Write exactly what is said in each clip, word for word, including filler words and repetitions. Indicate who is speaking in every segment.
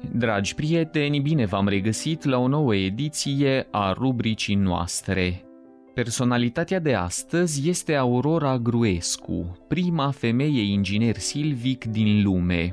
Speaker 1: Dragi prieteni, bine v-am regăsit la o nouă ediție a rubricii noastre. Personalitatea de astăzi este Aurora Gruescu, prima femeie inginer silvic din lume.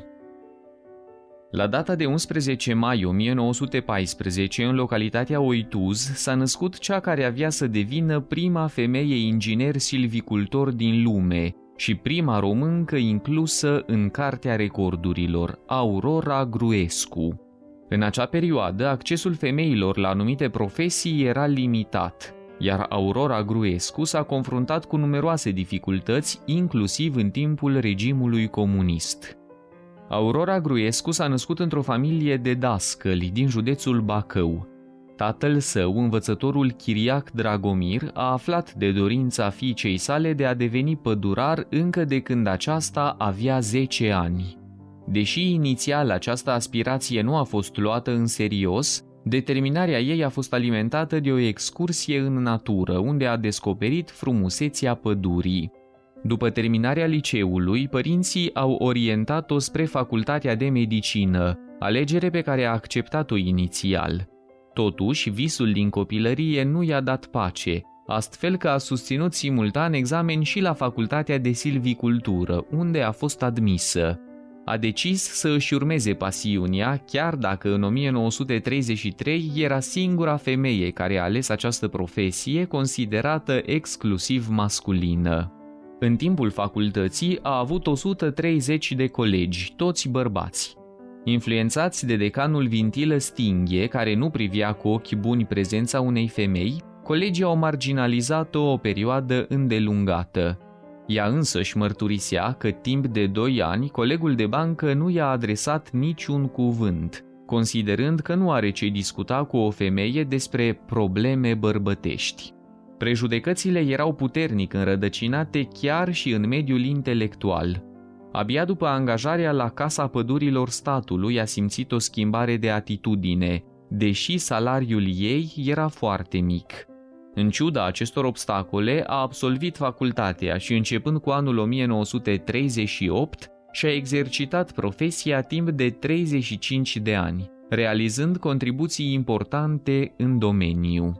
Speaker 1: La data de unsprezece mai o mie nouă sute paisprezece, în localitatea Oituz, s-a născut cea care avea să devină prima femeie inginer silvicultor din lume și prima româncă inclusă în Cartea Recordurilor, Aurora Gruescu. În acea perioadă, accesul femeilor la anumite profesii era limitat, iar Aurora Gruescu s-a confruntat cu numeroase dificultăți, inclusiv în timpul regimului comunist. Aurora Gruescu s-a născut într-o familie de dascăli din județul Bacău. Tatăl său, învățătorul Chiriac Dragomir, a aflat de dorința fiicei sale de a deveni pădurar încă de când aceasta avea zece ani. Deși inițial această aspirație nu a fost luată în serios, determinarea ei a fost alimentată de o excursie în natură, unde a descoperit frumusețea pădurii. După terminarea liceului, părinții au orientat-o spre facultatea de medicină, alegere pe care a acceptat-o inițial. Totuși, visul din copilărie nu i-a dat pace, astfel că a susținut simultan examen și la facultatea de silvicultură, unde a fost admisă. A decis să își urmeze pasiunea, chiar dacă în o mie nouă sute treizeci și trei era singura femeie care a ales această profesie, considerată exclusiv masculină. În timpul facultății a avut o sută treizeci de colegi, toți bărbați. Influențați de decanul Vintilă Stinghe, care nu privea cu ochi buni prezența unei femei, colegii au marginalizat-o o perioadă îndelungată. Ea însăși mărturisea că timp de doi ani colegul de bancă nu i-a adresat niciun cuvânt, considerând că nu are ce discuta cu o femeie despre probleme bărbătești. Prejudecățile erau puternic înrădăcinate chiar și în mediul intelectual. Abia după angajarea la Casa Pădurilor Statului a simțit o schimbare de atitudine, deși salariul ei era foarte mic. În ciuda acestor obstacole, a absolvit facultatea și, începând cu anul o mie nouă sute treizeci și opt, și-a exercitat profesia timp de treizeci și cinci de ani, realizând contribuții importante în domeniu.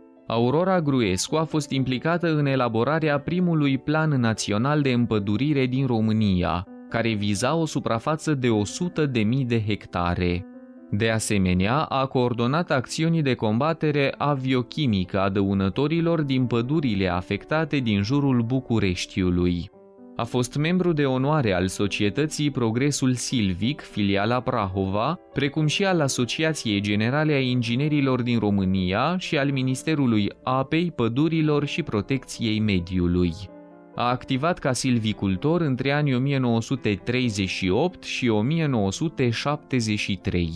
Speaker 1: Aurora Gruescu a fost implicată în elaborarea primului plan național de împădurire din România, care viza o suprafață de o sută de mii de hectare. De asemenea, a coordonat acțiuni de combatere aviochimică a dăunătorilor din pădurile afectate din jurul Bucureștiului. A fost membru de onoare al Societății Progresul Silvic, filiala Prahova, precum și al Asociației Generale a Inginerilor din România și al Ministerului Apei, Pădurilor și Protecției Mediului. A activat ca silvicultor între anii o mie nouă sute treizeci și opt și o mie nouă sute șaptezeci și trei.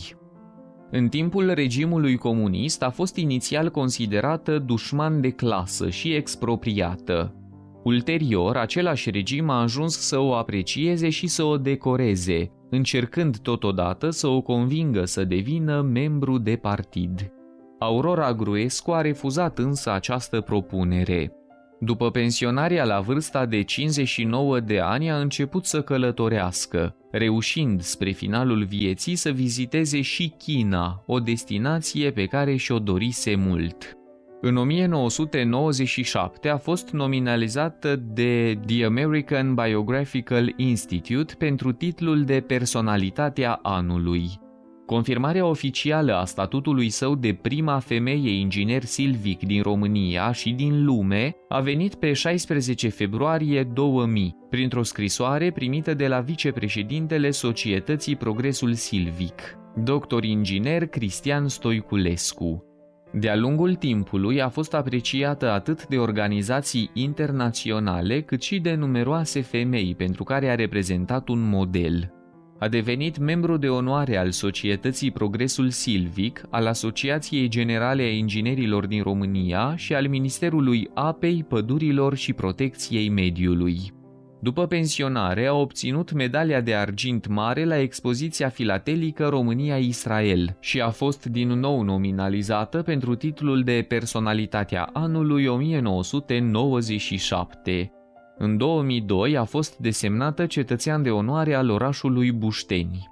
Speaker 1: În timpul regimului comunist a fost inițial considerată dușman de clasă și expropriată. Ulterior, același regim a ajuns să o aprecieze și să o decoreze, încercând totodată să o convingă să devină membru de partid. Aurora Gruescu a refuzat însă această propunere. După pensionarea la vârsta de cincizeci și nouă de ani a început să călătorească, reușind spre finalul vieții să viziteze și China, o destinație pe care și-o dorise mult. În o mie nouă sute nouăzeci și șapte a fost nominalizată de The American Biographical Institute pentru titlul de Personalitatea Anului. Confirmarea oficială a statutului său de prima femeie inginer silvic din România și din lume a venit pe șaisprezece februarie două mii, printr-o scrisoare primită de la vicepreședintele Societății Progresul Silvic, doctor inginer Cristian Stoiculescu. De-a lungul timpului a fost apreciată atât de organizații internaționale cât și de numeroase femei pentru care a reprezentat un model. A devenit membru de onoare al Societății Progresul Silvic, al Asociației Generale a Inginerilor din România și al Ministerului Apei, Pădurilor și Protecției Mediului. După pensionare, a obținut medalia de argint mare la expoziția filatelică România-Israel și a fost din nou nominalizată pentru titlul de Personalitatea Anului o mie nouă sute nouăzeci și șapte. În două mii doi a fost desemnată cetățean de onoare al orașului Bușteni.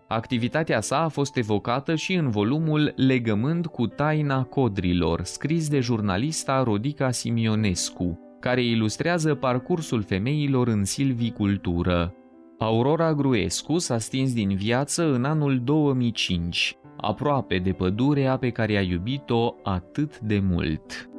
Speaker 1: Activitatea sa a fost evocată și în volumul Legământ cu taina codrilor, scris de jurnalista Rodica Simionescu, care ilustrează parcursul femeilor în silvicultură. Aurora Gruescu s-a stins din viață în anul două mii cinci, aproape de pădurea pe care a iubit-o atât de mult.